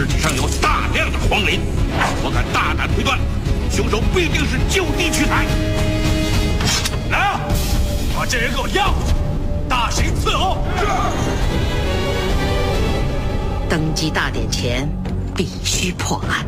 尸体上有大量的黄磷，我敢大胆推断，凶手必定是就地取材。来啊，把这人给我押回去，大刑伺候。 登基大典前必须破案。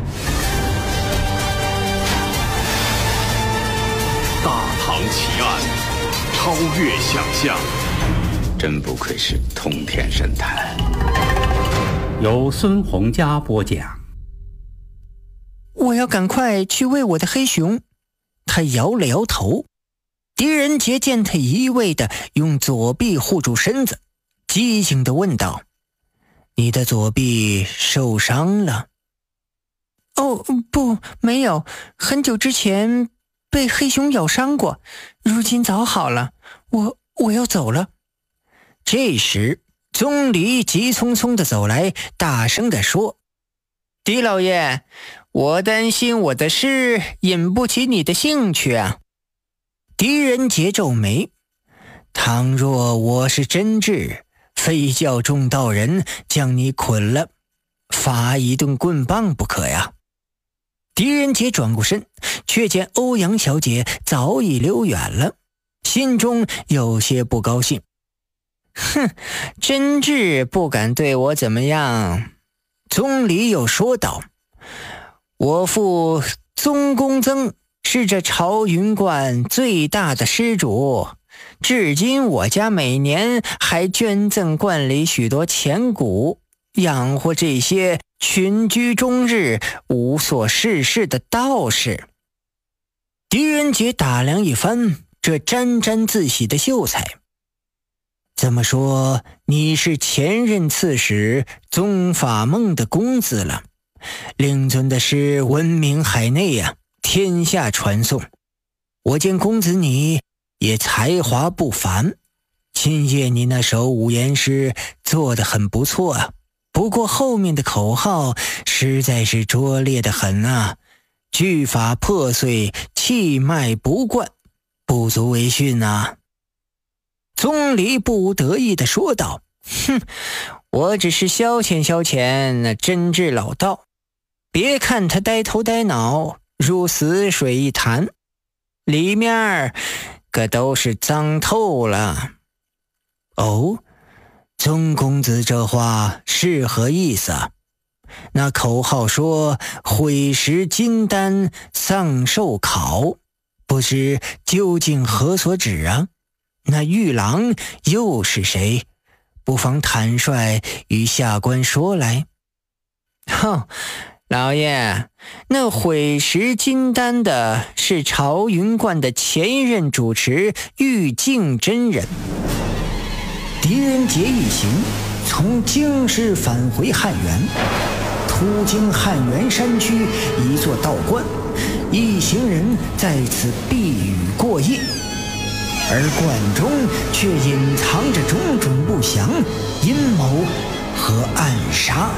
大唐奇案，超越想象。 真不愧是通天神探。 由孙洪佳播讲。 我要赶快去喂我的黑熊。他摇了摇头。狄仁杰见他一味地用左臂护住身子，机警地问道：你的左臂受伤了？哦，不，没有，很久之前被黑熊咬伤过，如今早好了，我要走了。这时宗离急匆匆地走来，大声地说：狄老爷，我担心我的事引不起你的兴趣啊。狄仁杰皱眉：倘若我是真挚，非叫众道人将你捆了，罚一顿棍棒不可呀。狄仁杰转过身，却见欧阳小姐早已溜远了，心中有些不高兴。哼，真挚不敢对我怎么样。宗离又说道：我父宗公曾是这朝云观最大的施主，至今我家每年还捐赠观里许多钱谷，养活这些群居终日无所事事的道士。狄仁杰打量一番这沾沾自喜的秀才。这么说，你是前任刺史宗法梦的公子了，令尊的诗闻名海内呀，天下传颂。我见公子你也才华不凡，今夜你那首五言诗做得很不错啊，不过后面的口号实在是拙劣得很啊，句法破碎，气脉不贯，不足为训啊。宗离不无得意地说道：哼，我只是消遣消遣那真挚老道，别看他呆头呆脑，如死水一潭，里面可都是脏透了。哦，宗公子这话是何意思啊？那口号说毁蚀金丹，丧寿考，不知究竟何所指啊？那玉郎又是谁？不妨坦率与下官说来。哼，老爷，那毁蚀金丹的是朝云观的前任主持玉净真人。狄仁杰一行从京师返回汉源，途经汉源山区一座道观，一行人在此避雨过夜，而观中却隐藏着种种不祥阴谋和暗杀。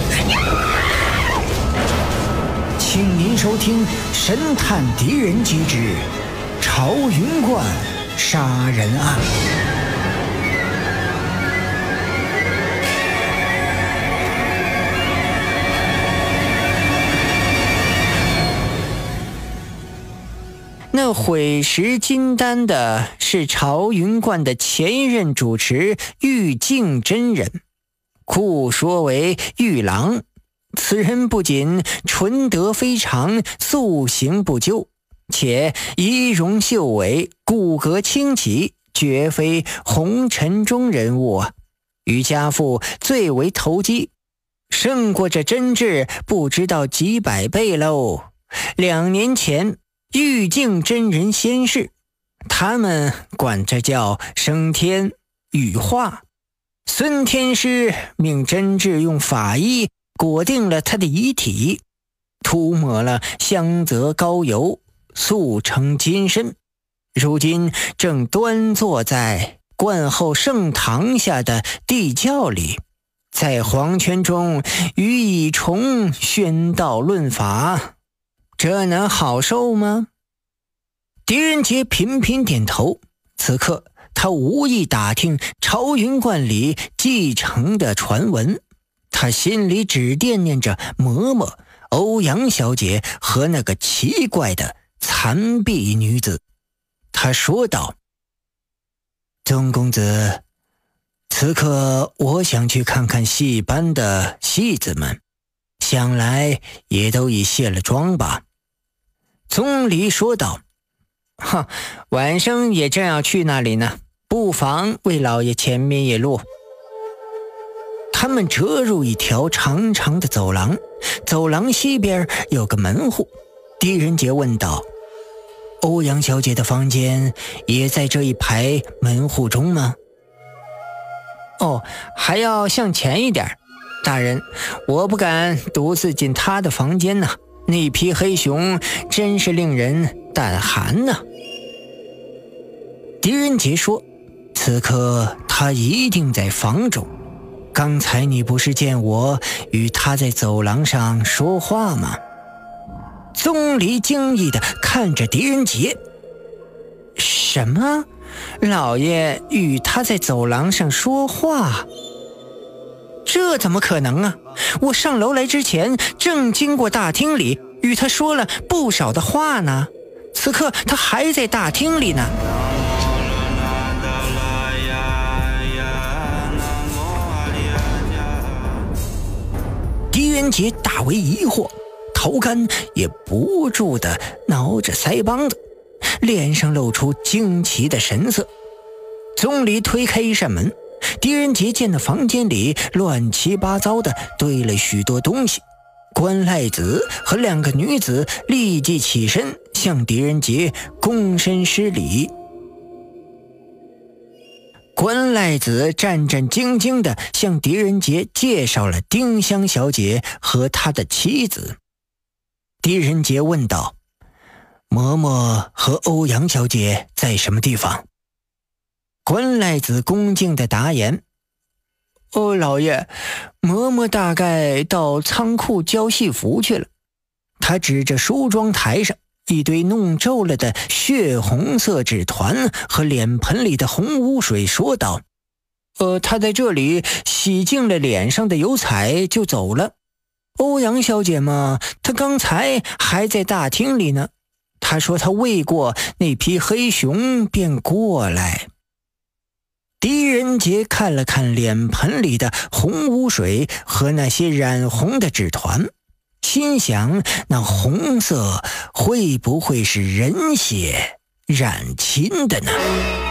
请您收听神探狄仁杰之朝云观杀人案。那毁蚀金丹的是朝云观的前任主持玉净真人，故说为玉郎。此人不仅纯德非常，素行不究，且仪容秀伟，骨骼清奇，绝非红尘中人物啊，与家父最为投机，胜过这真挚不知道几百倍喽。2年前玉净真人仙逝，他们管这叫升天羽化。孙天师命真挚用法医裹定了他的遗体，涂抹了香泽膏油，塑成金身，如今正端坐在观后圣堂下的地窖里，在黄泉中与蚁虫宣道论法，这能好受吗？狄仁杰频频点头。此刻他无意打听朝云观里继承的传闻， 他心里只惦念着嬷嬷、欧阳小姐和那个奇怪的残臂女子。他说道：宗公子，此刻我想去看看戏班的戏子们，想来也都已卸了妆吧。宗离说道：晚生也正要去那里呢，不妨为老爷前面一路。他们折入一条长长的走廊，走廊西边有个门户。狄仁杰问道：欧阳小姐的房间也在这一排门户中吗？还要向前一点。大人，我不敢独自进她的房间呢，那匹黑熊真是令人胆寒呢。狄仁杰说：此刻他一定在房中，刚才你不是见我与他在走廊上说话吗？宗离惊异地看着狄仁杰。什么？老爷与他在走廊上说话？这怎么可能啊？我上楼来之前正经过大厅里，与他说了不少的话呢。此刻他还在大厅里呢。狄仁杰大为疑惑，头干也不住地挠着腮帮子，脸上露出惊奇的神色。宗离推开一扇门，狄仁杰见那房间里乱七八糟的堆了许多东西。关赖子和两个女子立即起身向狄仁杰躬身施礼。关赖子战战兢兢地向狄仁杰介绍了丁香小姐和她的妻子。狄仁杰问道：嬷嬷和欧阳小姐在什么地方？关赖子恭敬地答言：老爷，嬷嬷大概到仓库交戏服去了。他指着梳妆台上一堆弄皱了的血红色纸团和脸盆里的红污水说道：他在这里洗净了脸上的油彩就走了。欧阳小姐嘛，她刚才还在大厅里呢。她说她喂过那匹黑熊便过来。狄仁杰看了看脸盆里的红污水和那些染红的纸团，心想那红色会不会是人血染亲的呢？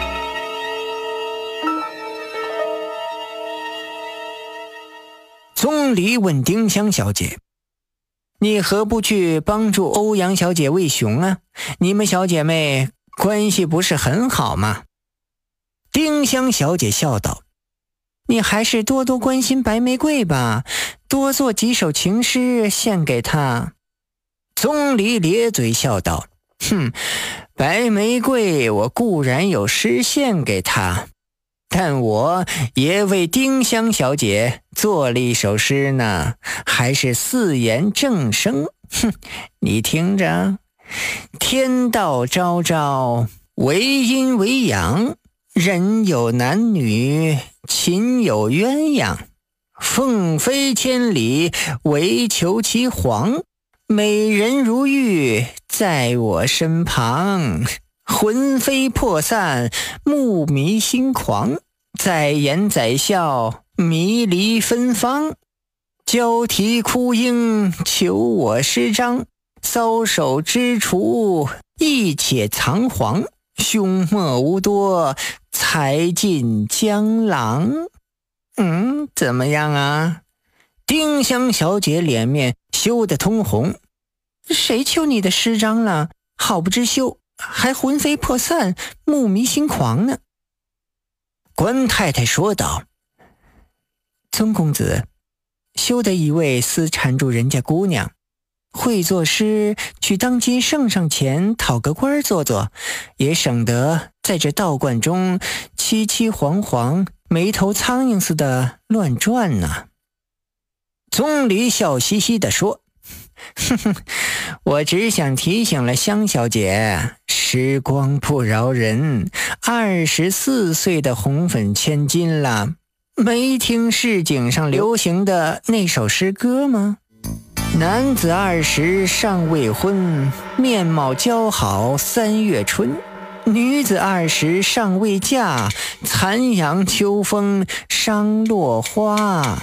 宗离问丁香小姐：你何不去帮助欧阳小姐喂熊啊？你们小姐妹关系不是很好吗？丁香小姐笑道：你还是多多关心白玫瑰吧，多做几首情诗献给她。宗离咧嘴笑道：白玫瑰我固然有诗献给她，但我也为丁香小姐做了一首诗呢，还是四言正声。你听着：天道昭昭，为阴为阳，人有男女，情有鸳鸯。凤飞千里，唯求其凰。美人如玉，在我身旁。魂飞魄散，目迷心狂。在言在笑，迷离芬芳。交啼哭莺，求我诗章。搔首踟蹰，亦且藏黄。凶莫无多，才尽江郎。怎么样啊？丁香小姐脸面羞得通红。谁求你的诗章了？好不知羞，还魂飞魄散，目迷心狂呢。关太太说道：宗公子，休得一味私缠住人家姑娘，会作诗去当今圣上前讨个官做做，也省得在这道观中凄凄惶惶，没头苍蝇似的乱转呢。宗离笑嘻嘻地说：我只想提醒了香小姐，时光不饶人，24岁的红粉千金了， 没听市井上流行的那首诗歌吗？男子20尚未婚，面貌姣好3月春。女子20尚未嫁，残阳秋风伤落花。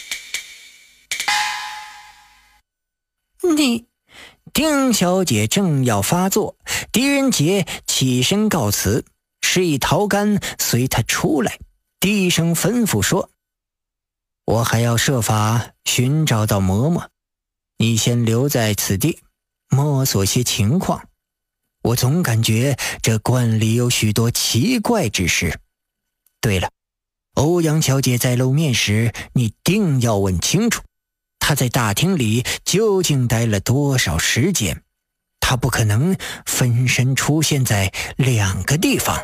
丁小姐正要发作，狄仁杰起身告辞，示意陶干随他出来，低声吩咐说：我还要设法寻找到嬷嬷，你先留在此地摸索些情况，我总感觉这观里有许多奇怪之事。对了，欧阳小姐在露面时，你定要问清楚，她在大厅里究竟待了多少时间？她不可能分身出现在2个地方。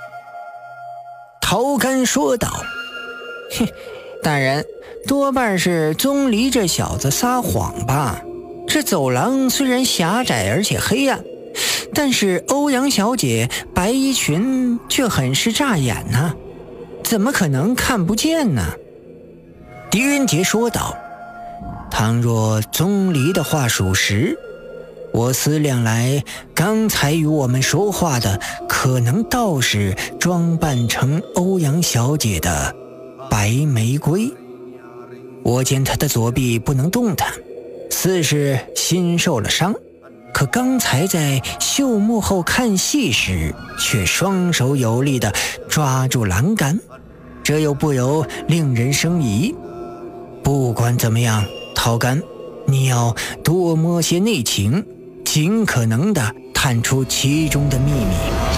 陶干说道：大人，多半是钟离这小子撒谎吧。这走廊虽然狭窄而且黑暗，但是欧阳小姐白衣裙却很是扎眼呢，怎么可能看不见呢？狄仁杰说道：倘若钟离的话属实，我思量来，刚才与我们说话的可能倒是装扮成欧阳小姐的白玫瑰。我见她的左臂不能动弹，似是心受了伤，可刚才在秀幕后看戏时，却双手有力地抓住栏杆，这又不由令人生疑。不管怎么样，陶干，你要多摸些内情，尽可能地探出其中的秘密。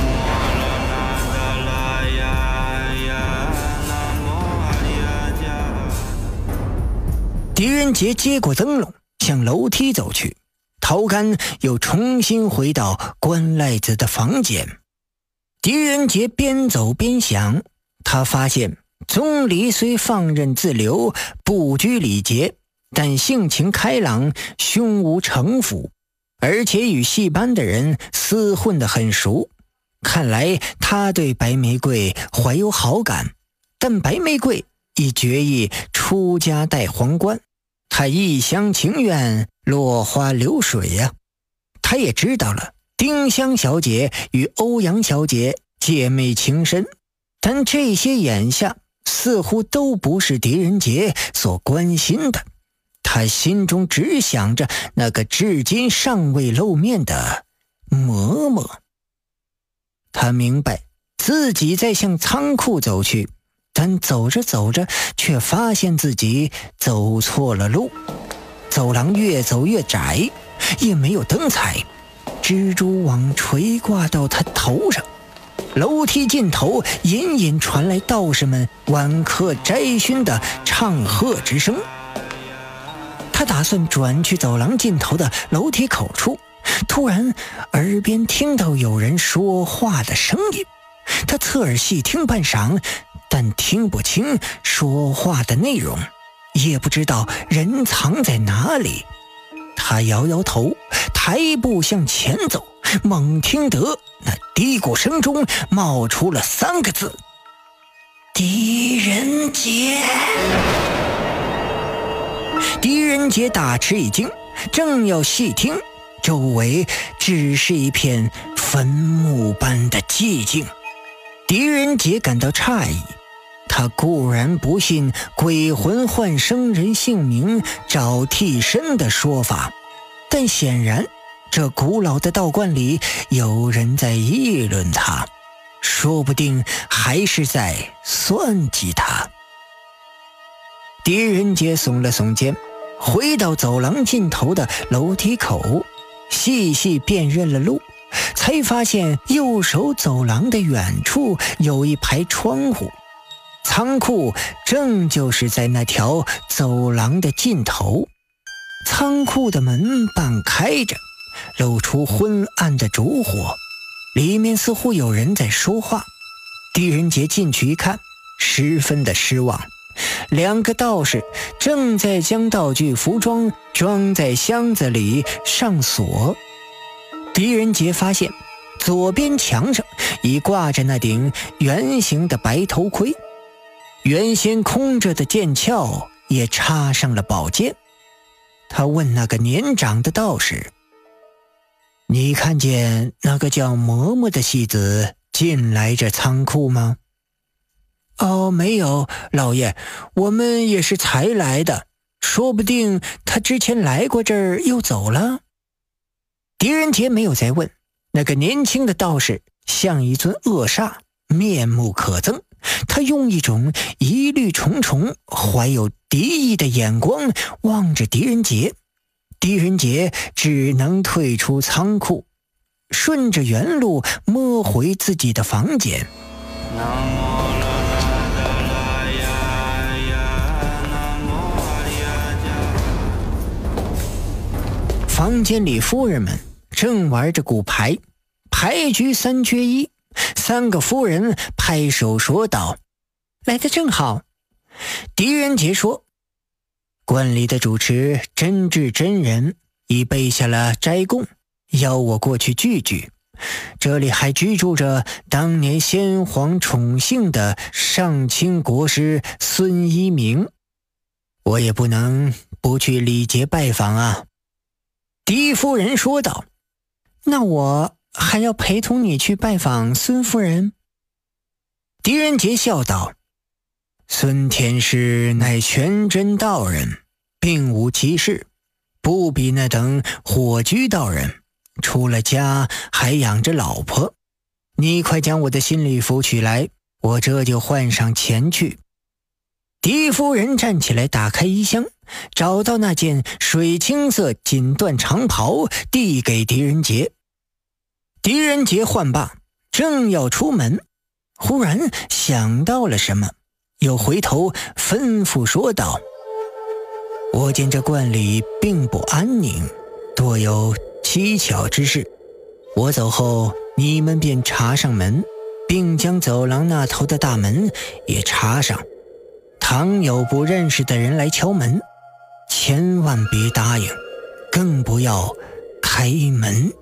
狄仁杰接过灯笼，向楼梯走去。陶干又重新回到关赖子的房间。狄仁杰边走边想，他发现钟离虽放任自流，不拘礼节，但性情开朗，胸无城府，而且与戏班的人厮混得很熟。看来他对白玫瑰怀有好感，但白玫瑰已决意出家戴皇冠，他一厢情愿，落花流水呀。他也知道了丁香小姐与欧阳小姐姐妹情深，但这些眼下似乎都不是狄仁杰所关心的。他心中只想着那个至今尚未露面的嬷嬷。他明白自己在向仓库走去，但走着走着却发现自己走错了路。走廊越走越窄，也没有灯彩，蜘蛛网垂挂到他头上。楼梯尽头隐隐传来道士们晚课摘熏的唱和之声。他打算转去走廊尽头的楼梯口处，突然耳边听到有人说话的声音。他侧耳细听半晌，但听不清说话的内容，也不知道人藏在哪里。他摇摇头，抬步向前走，猛听得那低谷声中冒出了3个字：狄仁杰。狄仁杰大吃一惊，正要细听，周围只是一片坟墓般的寂静。狄仁杰感到诧异，他固然不信鬼魂唤生人姓名找替身的说法，但显然这古老的道观里有人在议论他，说不定还是在算计他。狄仁杰耸了耸肩，回到走廊尽头的楼梯口，细细辨认了路，才发现右手走廊的远处有一排窗户，仓库正就是在那条走廊的尽头。仓库的门半开着，露出昏暗的烛火，里面似乎有人在说话。狄仁杰进去一看，十分的失望。2个道士正在将道具服装装在箱子里上锁。狄仁杰发现左边墙上已挂着那顶圆形的白头盔。 原先空着的剑鞘也插上了宝剑。他问那个年长的道士：“你看见那个叫嬷嬷的戏子进来这仓库吗？”“哦，没有，老爷，我们也是才来的，说不定他之前来过这儿又走了。”狄仁杰没有再问。那个年轻的道士像一尊恶煞，面目可憎。他用一种疑虑重重、怀有敌意的眼光望着狄仁杰。狄仁杰只能退出仓库，顺着原路摸回自己的房间。房间里夫人们正玩着骨牌，牌局3缺1。3个夫人拍手说道：“来得正好。”狄仁杰说：“观礼的主持真智真人已备下了斋供，邀我过去聚聚。这里还居住着当年先皇宠幸的上清国师孙一鸣，我也不能不去礼节拜访啊。”狄夫人说道：“那我还要陪同你去拜访孙夫人。”狄仁杰笑道：“孙天师乃全真道人，并无其事，不比那等火居道人，出了家还养着老婆。你快将我的新礼服取来，我这就换上前去。”狄夫人站起来，打开衣箱，找到那件水青色锦缎长袍，递给狄仁杰。狄仁杰唤罢，正要出门，忽然想到了什么，又回头吩咐说道：“我见这观里并不安宁，多有蹊跷之事。我走后，你们便插上门，并将走廊那头的大门也插上。倘有不认识的人来敲门，千万别答应，更不要开门。”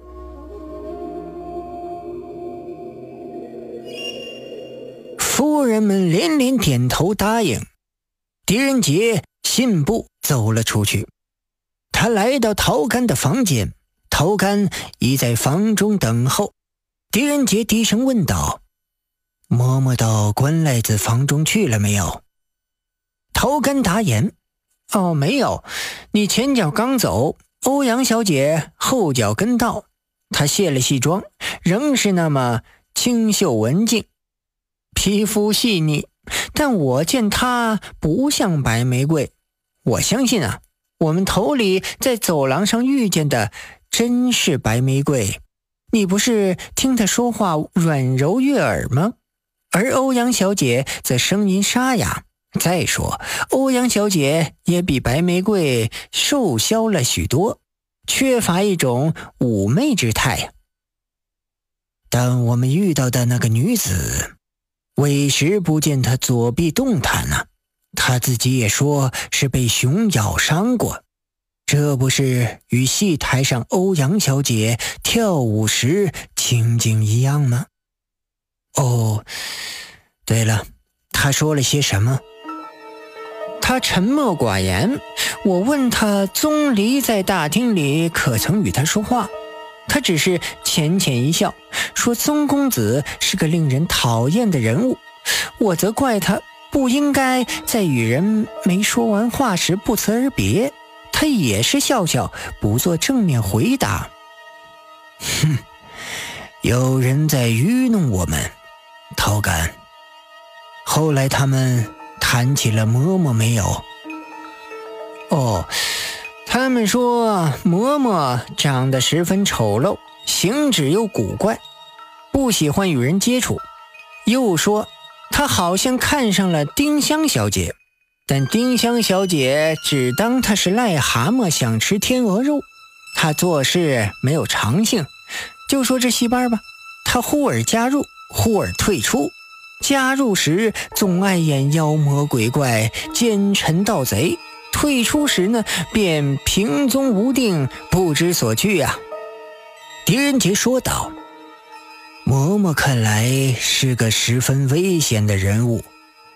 夫人们连连点头答应。狄仁杰信步走了出去。他来到陶干的房间，陶干已在房中等候。狄仁杰低声问道：“嬷嬷到关赖子房中去了没有？”陶干答言：“哦，没有，你前脚刚走，欧阳小姐后脚跟到。她卸了戏装，仍是那么清秀文静，皮肤细腻，但我见她不像白玫瑰。我相信啊，我们头里在走廊上遇见的真是白玫瑰。你不是听她说话软柔悦耳吗？而欧阳小姐则声音沙哑。再说，欧阳小姐也比白玫瑰瘦削了许多，缺乏一种妩媚之态呀。但我们遇到的那个女子，委实不见她左臂动弹啊，她自己也说是被熊咬伤过，这不是与戏台上欧阳小姐跳舞时情景一样吗？哦，对了，她说了些什么？他沉默寡言，我问他宗离在大厅里可曾与他说话，他只是浅浅一笑，说宗公子是个令人讨厌的人物。我则怪他不应该在与人没说完话时不辞而别，他也是笑笑，不做正面回答。哼，有人在愚弄我们，陶干。后来他们谈起了嬷嬷没有？哦，他们说嬷嬷长得十分丑陋，行止又古怪，不喜欢与人接触。又说她好像看上了丁香小姐，但丁香小姐只当她是癞蛤蟆想吃天鹅肉。她做事没有长性，就说这戏班吧，她忽而加入，忽而退出。加入时总爱演妖魔鬼怪、奸臣盗贼，退出时呢便平踪无定，不知所去啊。狄仁杰说道：嬷嬷看来是个十分危险的人物，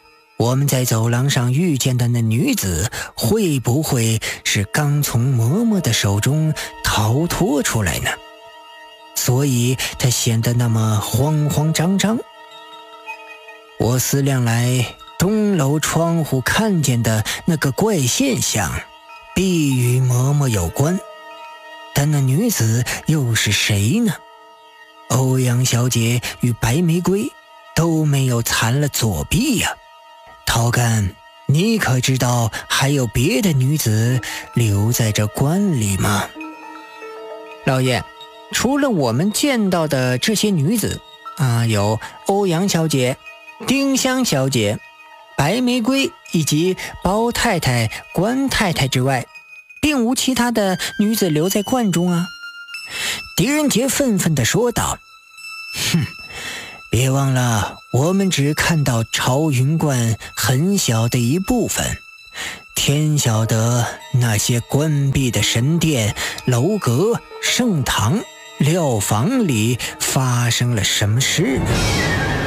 我们在走廊上遇见的那女子，会不会是刚从嬷嬷的手中逃脱出来呢？所以她显得那么慌慌张张。我思量来，东楼窗户看见的那个怪现象，必与嬷嬷有关。但那女子又是谁呢？欧阳小姐与白玫瑰都没有残了左臂呀。陶干，你可知道还有别的女子留在这关里吗？老爷，除了我们见到的这些女子有欧阳小姐、丁香小姐、白玫瑰以及包太太、关太太之外，并无其他的女子留在观中啊。狄仁杰愤愤地说道：哼，别忘了，我们只看到朝云观很小的一部分，天晓得那些关闭的神殿、楼阁、圣堂、料房里发生了什么事呢？